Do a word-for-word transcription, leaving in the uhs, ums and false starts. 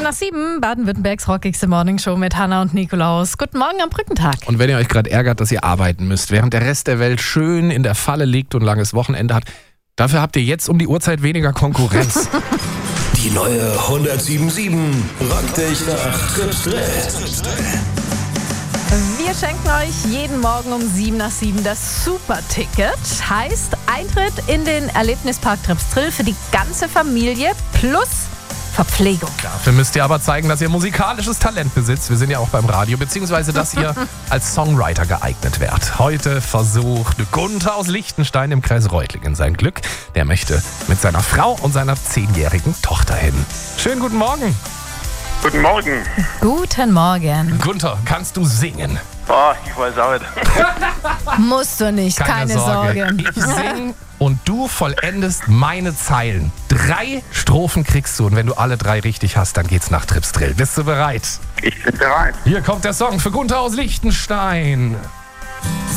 nach sieben, Baden-Württembergs rockigste Morningshow mit Hanna und Nikolaus. Guten Morgen am Brückentag. Und wenn ihr euch gerade ärgert, dass ihr arbeiten müsst, während der Rest der Welt schön in der Falle liegt und ein langes Wochenende hat, dafür habt ihr jetzt um die Uhrzeit weniger Konkurrenz. Die neue hundertsieben Komma sieben rockt dich nach Tripsdrill. Wir schenken euch jeden Morgen um sieben nach sieben das Super-Ticket. Heißt Eintritt in den Erlebnispark Tripsdrill für die ganze Familie plus Verpflegung. Dafür müsst ihr aber zeigen, dass ihr musikalisches Talent besitzt. Wir sind ja auch beim Radio, beziehungsweise dass ihr als Songwriter geeignet werdet. Heute versucht Gunther aus Liechtenstein im Kreis Reutlingen sein Glück. Der möchte mit seiner Frau und seiner zehnjährigen Tochter hin. Schönen guten Morgen. Guten Morgen. Guten Morgen. Gunther, kannst du singen? Oh, ich weiß auch nicht. Musst du nicht, keine, Sorge. Ich sing und du vollendest meine Zeilen. Drei Strophen kriegst du und wenn du alle drei richtig hast, dann geht's nach Tripsdrill. Bist du bereit? Ich bin bereit. Hier kommt der Song für Gunther aus Liechtenstein.